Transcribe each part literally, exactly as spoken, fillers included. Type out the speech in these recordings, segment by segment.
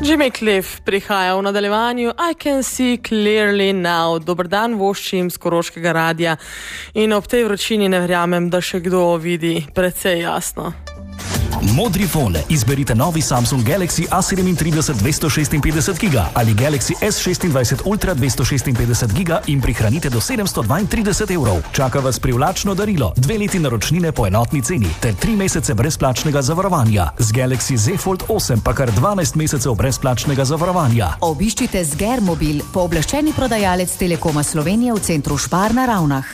Jimmy Cliff prihaja v nadaljevanju I Can See Clearly Now. Dober dan, voščim z Koroškega radia. In ob tej vročini ne verjamem, da še kdo vidi precej jasno. Modri fone. Izberite novi Samsung Galaxy A sedemintrideset dvesto šestinpetdeset giga ali Galaxy S šestindvajset Ultra dvesto šestinpetdeset giga in prihranite do sedemsto dvaintrideset evrov. Čaka vas privlačno darilo, dve leti naročnine po enotni ceni ter tri mesece brezplačnega zavarovanja. Z Galaxy Z Fold osem pa kar dvanajst mesecev brezplačnega zavarovanja. Obiščite Zger Mobil, pooblaščeni prodajalec Telekoma Slovenije v centru Špar na Ravnah.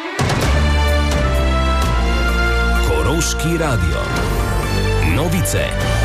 Koroški radio. Novice.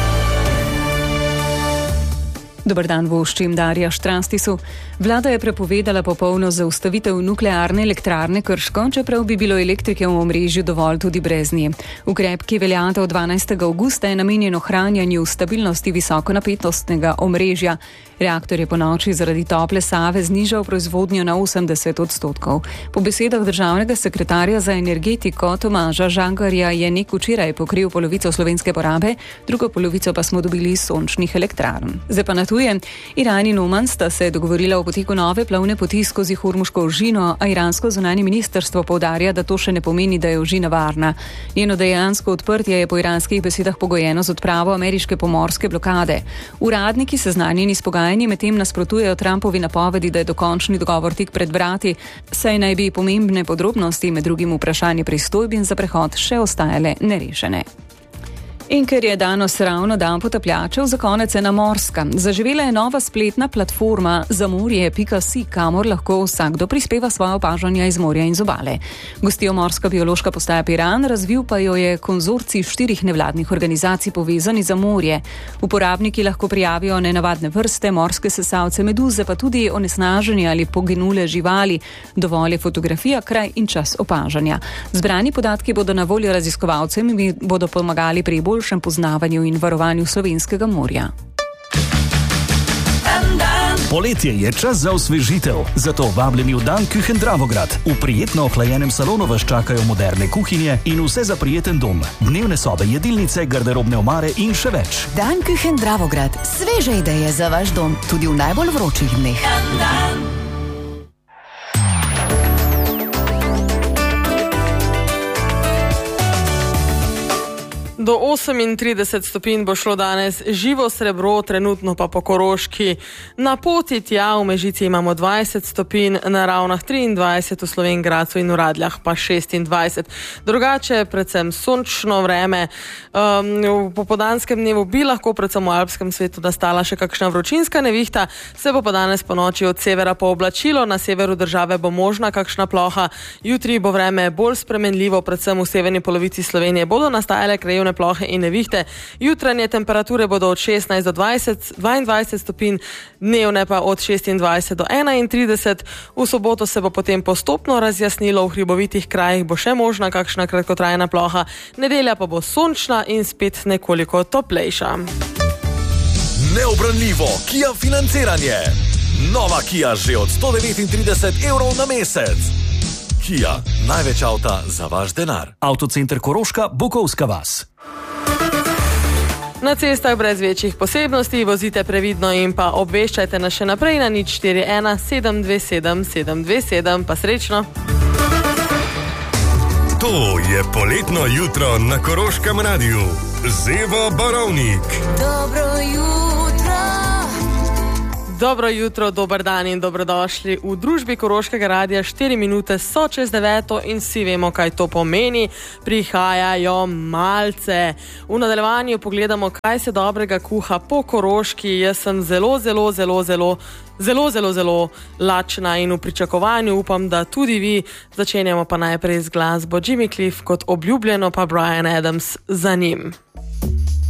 Dober dan, voščim Darja Štrastisu. Vlada je prepovedala popolno zaustavitev nuklearne elektrarne Krško, čeprav bi bilo elektrike v omrežju dovolj tudi brez nje. Ukrep, ki veljata od dvanajstega avgusta, je namenjen ohranjanju stabilnosti visokonapetostnega omrežja. Reaktor je po noči zaradi tople Save znižal proizvodnjo na osemdeset odstotkov. Po besedah državnega sekretarja za energetiko Tomaža Žangarja je nek včeraj pokril polovico slovenske porabe, drugo polovico pa smo dobili iz sončnih elektrarn. Zdaj pa na tuje. Iran in Oman sta se dogovorila o poteku nove plovne poti skozi Hormuško ožino, a iransko zunanje ministrstvo poudarja, da to še ne pomeni, da je ožina varna. Njeno dejansko odprtje je po iranskih besedah pogojeno z odpravo ameriške pomorske blokade. Uradniki seznanjeni s pogajanji medtem nasprotujejo Trumpovi napovedi, da je dokončni dogovor tik pred vrati, saj naj bi pomembne podrobnosti, med drugim vprašanje pristojbin za prehod, še ostajale nerešene. In ker je danes ravno dan potapljačev, za konec ena morska. Zaživela je nova spletna platforma zamorje pika si, kamor lahko vsakdo prispeva svoje opažanja iz morja in z obale. Gostijo morska biološka postaja Piran, razvil pa jo je konzorcij štirih nevladnih organizacij povezani za morje. Uporabniki lahko prijavijo nenavadne vrste, morske sesalce, meduze, pa tudi onesnaženje ali poginule živali. Dovolj je fotografija, kraj in čas opažanja. Zbrani podatki bodo na voljo raziskovalcem in bodo pomagali pri bolj poznavanju in varovanju slovenskega morja. Poletje je čas za osvežitev, zato vabljeni v Dan Küchen Dravograd. V prijetno ohlajenem salonu vas čakajo moderne kuhinje in vse za prijeten dom. Dnevne sobe, jedilnice, garderobne omare in še več. Dan Küchen Dravograd. Sveže ideje za vaš dom, tudi v najbolj vročih dneh. Dan, dan. Do osemintrideset stopinj bo šlo danes živo srebro, trenutno pa po Koroški. Na poti tja v Mežici imamo dvajset stopinj, na Ravnah triindvajset, v Slovenj Gradcu in v Radljah pa šestindvajset. Drugače, predvsem sončno vreme. Um, v popoldanskem dnevu bi lahko predvsem v alpskem svetu nastala še kakšna vročinska nevihta, se bo pa danes po noči od severa pooblačilo, na severu države bo možna kakšna ploha. Jutri bo vreme bolj spremenljivo, predvsem v severni polovici Slovenije bodo nastajale krajevne plohe in nevihte. Jutranje temperature bodo od šestnajst do dvajset, dvaindvajset stopinj, dnevne pa od šestindvajset do enaintrideset. V soboto se bo potem postopno razjasnilo, v hribovitih krajih bo še možna kakšna kratkotrajna ploha. Nedelja pa bo sončna in spet nekoliko toplejša. Neobranljivo Kia financiranje. Nova Kia že od sto devetintrideset evrov na mesec. Kia, največ avta za vaš denar. Avtocenter Koroška, Bukovska vas. Na cestah brez večjih posebnosti vozite previdno in pa obveščajte nas še naprej na nič štiri ena sedem dve sedem sedem dve sedem. Pa srečno! To je poletno jutro na Koroškem radiju. Zeva Barovnik. Dobro jutro! Dobro jutro, dober dan in dobrodošli v družbi Koroškega radia. Štiri minute so čez deveto in vsi vemo, kaj to pomeni. Prihajajo malce. V nadaljevanju pogledamo, kaj se dobrega kuha po Koroški. Jaz sem zelo, zelo, zelo, zelo, zelo, zelo, zelo lačna in v pričakovanju. Upam, da tudi vi. Začenjamo pa najprej z glasbo Jimmy Cliff, kot obljubljeno pa Bryan Adams za njim.